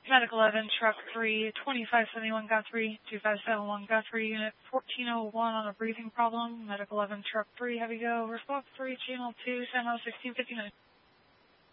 Medic 11, Truck 3, 2571 Guthrie, 2571 Guthrie, Unit 1401 on a breathing problem. Medic 11, Truck 3, heavy go. Response 3, Channel 2, San Jose 1659.